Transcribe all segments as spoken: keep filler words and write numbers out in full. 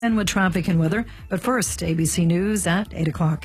And with traffic and weather, but first, A B C News at eight o'clock.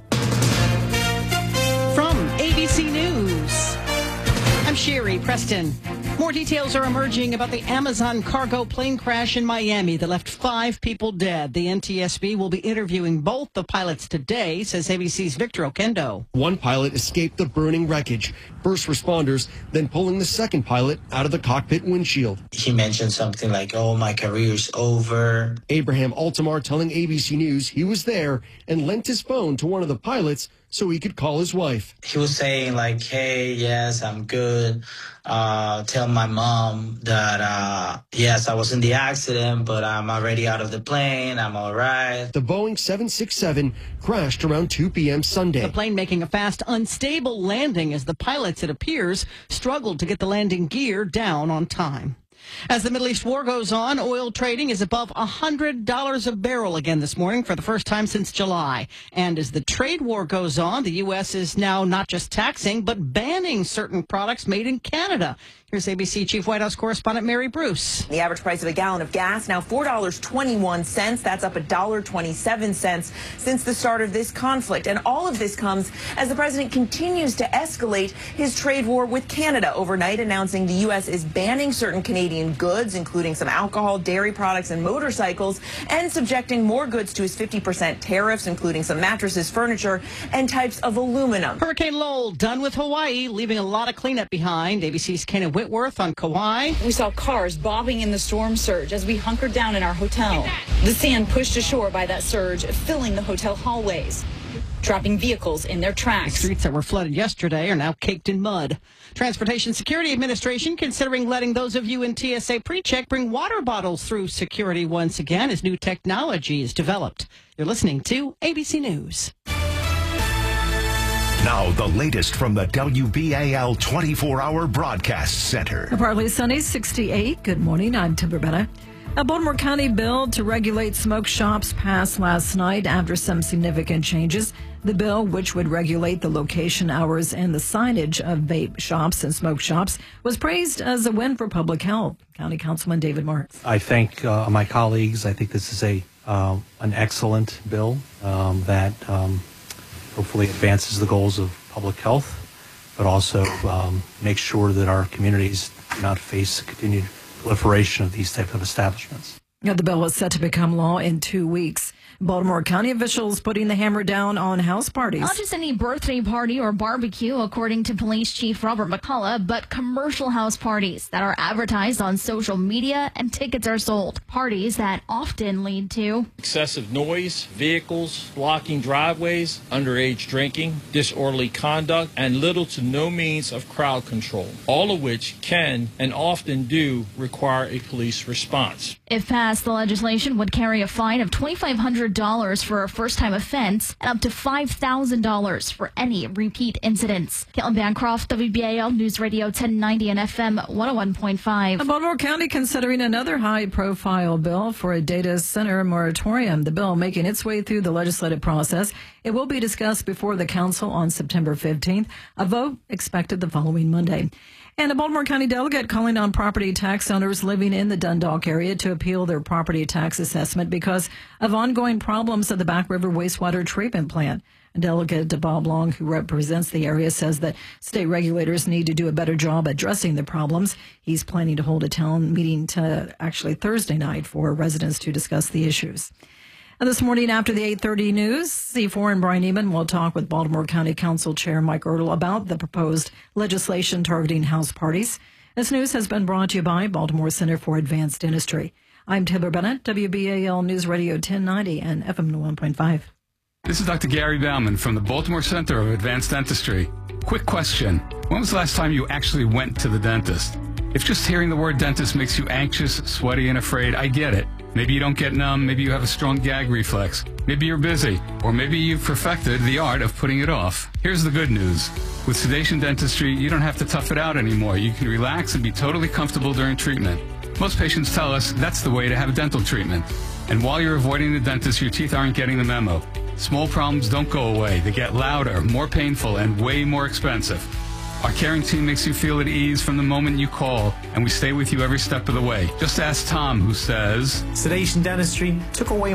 From A B C News, I'm Sherry Preston. More details are emerging about the Amazon cargo plane crash in Miami that left five people dead. The N T S B will be interviewing both the pilots today, says A B C's Victor Okendo. One pilot escaped the burning wreckage. First responders then pulling the second pilot out of the cockpit windshield. He mentioned something like, oh, my career's over. Abraham Altamar telling A B C News he was there and lent his phone to one of the pilots so he could call his wife. He was saying like, hey, yes, I'm good. Uh, tell my mom that, uh, yes, I was in the accident, but I'm already out of the plane. I'm all right. The Boeing seven sixty-seven crashed around two p.m. Sunday. The plane making a fast, unstable landing as the pilots, it appears, struggled to get the landing gear down on time. As the Middle East war goes on, oil trading is above one hundred dollars a barrel again this morning for the first time since July. And as the trade war goes on, the U S is now not just taxing, but banning certain products made in Canada. Here's A B C Chief White House correspondent Mary Bruce. The average price of a gallon of gas now four dollars and twenty-one cents. That's up one dollar and twenty-seven cents since the start of this conflict. And all of this comes as the president continues to escalate his trade war with Canada, overnight announcing the U S is banning certain Canadian goods, including some alcohol, dairy products, and motorcycles, and subjecting more goods to his fifty percent tariffs, including some mattresses, furniture, and types of aluminum. Hurricane Lowell done with Hawaii, leaving a lot of cleanup behind. A B C's Kenna Whitworth on Kauai. We saw cars bobbing in the storm surge as we hunkered down in our hotel. The sand pushed ashore by that surge, filling the hotel hallways, trapping vehicles in their tracks. The streets that were flooded yesterday are now caked in mud. Transportation Security Administration considering letting those of you in T S A pre-check bring water bottles through security once again as new technology is developed. You're listening to A B C News. Now, the latest from the W B A L twenty-four hour Broadcast Center. A partly sunny sixty-eight. Good morning. I'm Tim Berbetta. A Baltimore County bill to regulate smoke shops passed last night after some significant changes. The bill, which would regulate the location, hours, and the signage of vape shops and smoke shops, was praised as a win for public health. County Councilman David Marks. I thank uh, my colleagues. I think this is a uh, an excellent bill um, that um, hopefully advances the goals of public health, but also um, makes sure that our communities do not face continued proliferation of these type of establishments. Now, the bill is set to become law in two weeks. Baltimore County officials putting the hammer down on house parties. Not just any birthday party or barbecue, according to Police Chief Robert McCullough, but commercial house parties that are advertised on social media and tickets are sold. Parties that often lead to excessive noise, vehicles, blocking driveways, underage drinking, disorderly conduct, and little to no means of crowd control, all of which can and often do require a police response. If passed, the legislation would carry a fine of twenty-five hundred dollars for a first-time offense and up to five thousand dollars for any repeat incidents. Caitlin Bancroft, W B A L News Radio ten ninety and F M one oh one point five. Baltimore County considering another high-profile bill for a data center moratorium. The bill making its way through the legislative process. It will be discussed before the council on September fifteenth. A vote expected the following Monday. And a Baltimore County delegate calling on property tax owners living in the Dundalk area to appeal their property tax assessment because of ongoing problems at the Back River Wastewater Treatment Plant. Delegate Bob Long, who represents the area, says that state regulators need to do a better job addressing the problems. He's planning to hold a town meeting to actually Thursday night for residents to discuss the issues. And this morning after the eight thirty news, C four and Brian Eman will talk with Baltimore County Council Chair Mike Ertl about the proposed legislation targeting house parties. This news has been brought to you by Baltimore Center for Advanced Dentistry. I'm Taylor Bennett, W B A L News Radio ten ninety and F M one point five. This is Doctor Gary Bauman from the Baltimore Center of Advanced Dentistry. Quick question. When was the last time you actually went to the dentist? If just hearing the word dentist makes you anxious, sweaty, and afraid, I get it. Maybe you don't get numb, maybe you have a strong gag reflex, maybe you're busy, or maybe you've perfected the art of putting it off. Here's the good news. With sedation dentistry, you don't have to tough it out anymore. You can relax and be totally comfortable during treatment. Most patients tell us that's the way to have dental treatment. And while you're avoiding the dentist, your teeth aren't getting the memo. Small problems don't go away. They get louder, more painful, and way more expensive. Our caring team makes you feel at ease from the moment you call, and we stay with you every step of the way. Just ask Tom, who says, Sedation Dentistry took away